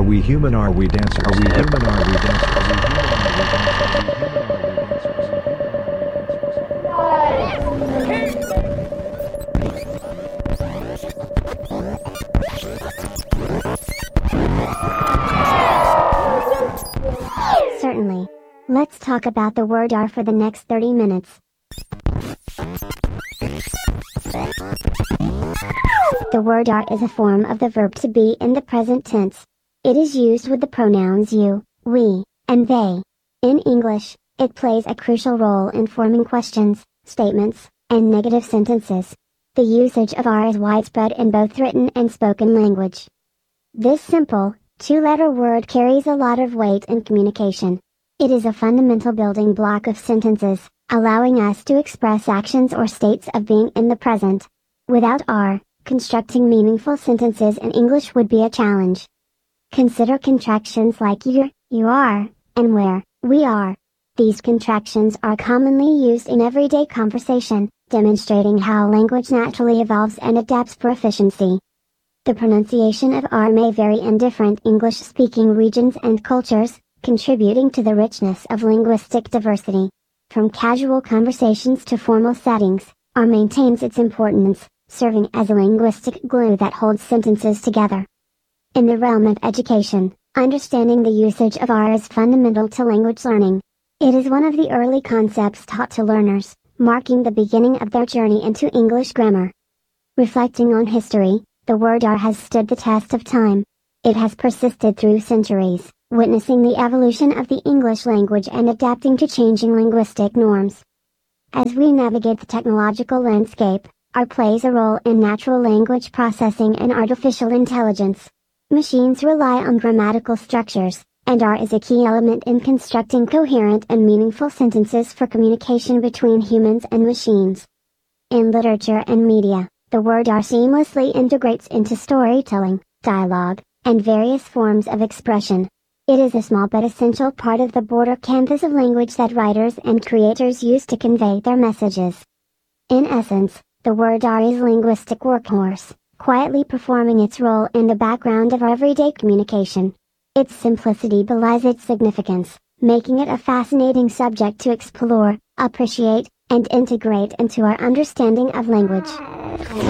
Are we human? Are we dancers? Are we human? Are we dancers? Are we human? Certainly. Let's talk about the word are for the next 30 minutes. The word are is a form of the verb to be in the present tense. It is used with the pronouns you, we, and they. In English, it plays a crucial role in forming questions, statements, and negative sentences. The usage of are is widespread in both written and spoken language. This simple, two-letter word carries a lot of weight in communication. It is a fundamental building block of sentences, allowing us to express actions or states of being in the present. Without are, constructing meaningful sentences in English would be a challenge. Consider contractions like you're, you are, and where, we are. These contractions are commonly used in everyday conversation, demonstrating how language naturally evolves and adapts for efficiency. The pronunciation of are may vary in different English-speaking regions and cultures, contributing to the richness of linguistic diversity. From casual conversations to formal settings, are maintains its importance, serving as a linguistic glue that holds sentences together. In the realm of education, understanding the usage of are is fundamental to language learning. It is one of the early concepts taught to learners, marking the beginning of their journey into English grammar. Reflecting on history, the word are has stood the test of time. It has persisted through centuries, witnessing the evolution of the English language and adapting to changing linguistic norms. As we navigate the technological landscape, are plays a role in natural language processing and artificial intelligence. Machines rely on grammatical structures, and are is a key element in constructing coherent and meaningful sentences for communication between humans and machines. In literature and media, the word are seamlessly integrates into storytelling, dialogue, and various forms of expression. It is a small but essential part of the broader canvas of language that writers and creators use to convey their messages. In essence, the word are is linguistic workhorse, quietly performing its role in the background of everyday communication. Its simplicity belies its significance, making it a fascinating subject to explore, appreciate, and integrate into our understanding of language.